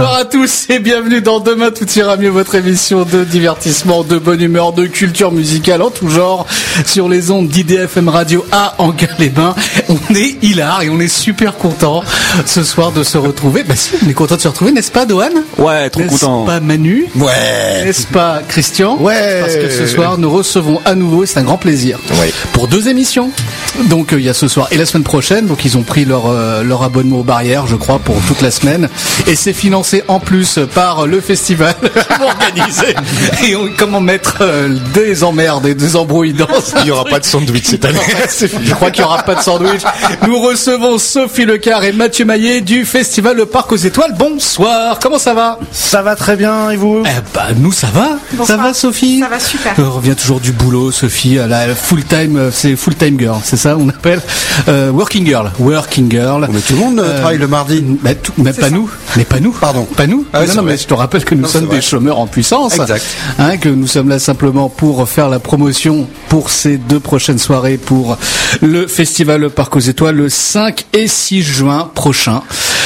Bonsoir à tous et bienvenue dans Demain tout ira mieux, votre émission de divertissement, de bonne humeur, de culture musicale en tout genre sur les ondes d'IDFM Radio à Anguin-les-Bains. On est hilar et on est super content ce soir de se retrouver. Bah si, on est content de se retrouver, n'est-ce pas Dohan ? Ouais, trop content. N'est-ce pas Manu ? Ouais. N'est-ce pas Christian ? Ouais. Parce que ce soir nous recevons à nouveau, et c'est un grand plaisir, pour 2 émissions. Donc il y a ce soir et la semaine prochaine, donc ils ont pris leur abonnement aux barrières, je crois, pour toute la semaine. Et c'est financé en plus par le festival organisé. Et comment mettre des emmerdes et des embrouilles dans ça. Il n'y aura pas de sandwich cette année. Je crois qu'il n'y aura pas de sandwich. Nous recevons Sophie Lecar et Mathieu Maillet du festival Le Parc aux Étoiles. Bonsoir, comment ça va ? Ça va très bien, et vous ? Nous ça va. Bonsoir. Ça va Sophie ? Ça va super. On revient toujours du boulot, Sophie, à la full-time, c'est full-time girl, c'est ça on appelle working girl. Mais tout le monde travaille le mardi. Mais pas nous. Pardon. Pas nous. Ah ouais, non, mais je te rappelle que nous sommes des chômeurs en puissance. Exact. Que nous sommes là simplement pour faire la promotion pour ces 2 prochaines soirées pour le festival Le Parc aux Étoiles le 5 et 6 juin prochain.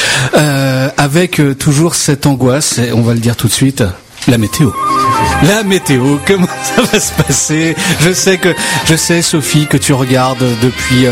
Avec toujours cette angoisse, et on va le dire tout de suite, la météo. La météo, comment ça va se passer ? Je sais Sophie que tu regardes depuis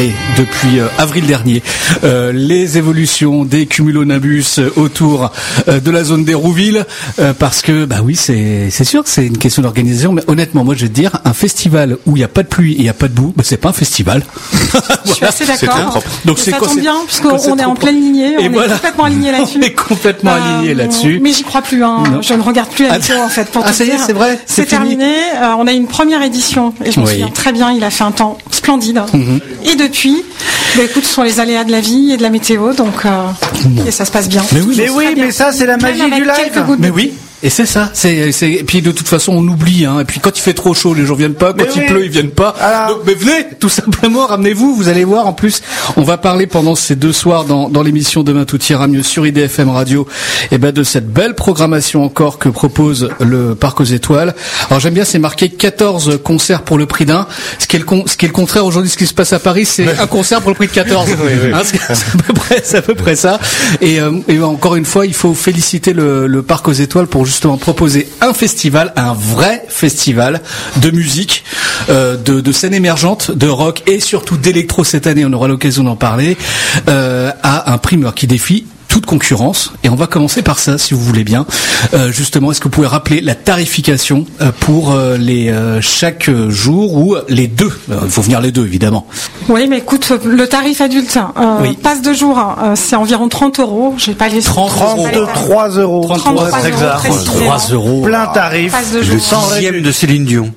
avril dernier les évolutions des cumulonimbus autour de la zone d'Hérouville parce que oui c'est sûr que c'est une question d'organisation, mais honnêtement moi je vais te dire, un festival où il n'y a pas de pluie et il n'y a pas de boue, c'est pas un festival. Je suis assez d'accord. Donc ça tombe bien puisqu'on est en pleine lignée, on est complètement aligné là-dessus. On est complètement aligné là-dessus. Mais j'y crois plus, je ne regarde plus la météo en fait. Pour ça y est, c'est vrai. C'est terminé. On a une première édition et je me souviens très bien. Il a fait un temps splendide. Et depuis, écoute, ce sont les aléas de la vie et de la météo, donc et ça se passe bien. Mais ça c'est la magie du live. Mais oui. Et c'est ça, et puis de toute façon on oublie, et puis quand il fait trop chaud les gens viennent pas, quand il pleut ils viennent pas, donc mais venez, tout simplement, ramenez-vous, vous allez voir, en plus on va parler pendant ces 2 soirs dans l'émission Demain tout ira mieux sur IDFM Radio, de cette belle programmation encore que propose le Parc aux Étoiles. Alors j'aime bien, c'est marqué 14 concerts pour le prix d'un, ce qui est le contraire aujourd'hui, ce qui se passe à Paris, c'est un concert pour le prix de 14. C'est à peu près ça, et encore une fois il faut féliciter le Parc aux Étoiles pour justement proposer un festival, un vrai festival de musique, de scène émergente, de rock et surtout d'électro cette année, on aura l'occasion d'en parler, à un primeur qui défie toute concurrence. Et on va commencer par ça, si vous voulez bien. Justement, est-ce que vous pouvez rappeler la tarification pour chaque jour ou les 2 ? Il faut venir les 2, évidemment. Oui, mais écoute, le tarif adulte, passe de jour, c'est environ 30 €. Je vais pas les 33 €. 33 exact. 33 €. Plein tarif. Le 6e de Céline Dion.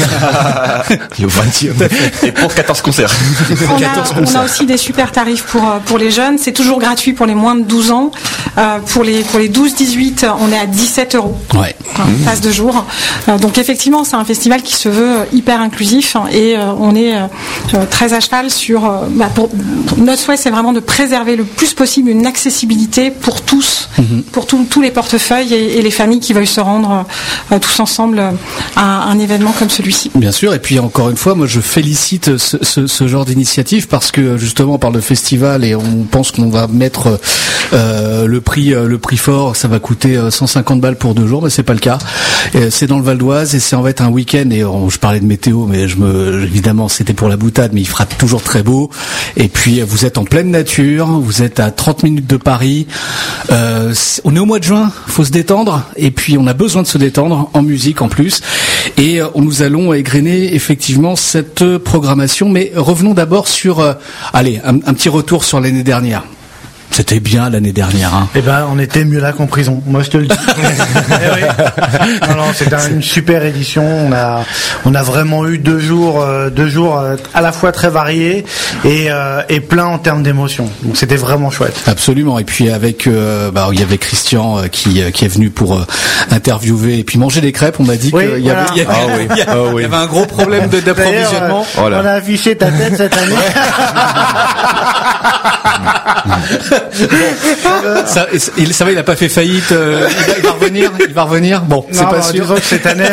Le 20e. Et pour 14 concerts. On a aussi des super tarifs pour les jeunes. C'est toujours gratuit pour les moins de 12 ans. Pour les 12-18, on est à 17 €. Ouais. Passe de jour. Donc effectivement, c'est un festival qui se veut hyper inclusif et on est très à cheval sur. Notre souhait, c'est vraiment de préserver le plus possible une accessibilité pour tous, pour tous les portefeuilles et les familles qui veulent se rendre tous ensemble à un événement comme celui-ci. Bien sûr. Et puis encore une fois, moi je félicite ce genre d'initiative parce que justement on parle de festival et on pense qu'on va mettre le prix fort, ça va coûter 150 balles pour 2 jours, mais c'est pas le cas. C'est dans le Val d'Oise et c'est en fait un week-end. Et je parlais de météo, mais évidemment c'était pour la boutade, mais il fera toujours très beau. Et puis vous êtes en pleine nature, vous êtes à 30 minutes de Paris. On est au mois de juin, faut se détendre. Et puis on a besoin de se détendre en musique en plus. Et nous allons égrener effectivement cette programmation. Mais revenons d'abord sur, un petit retour sur l'année dernière. C'était bien l'année dernière. On était mieux là qu'en prison. Moi, je te le dis. Non, c'était une super édition. On a vraiment eu 2 jours à la fois très variés et plein en termes d'émotions. Donc c'était vraiment chouette. Absolument. Et puis avec, il y avait Christian qui est venu pour interviewer et puis manger des crêpes. On m'a dit qu'il y avait un gros problème d'approvisionnement. On a affiché ta tête cette année. Ça va, il a pas fait faillite. Il va revenir. Bon, c'est pas sûr. Disons que cette année,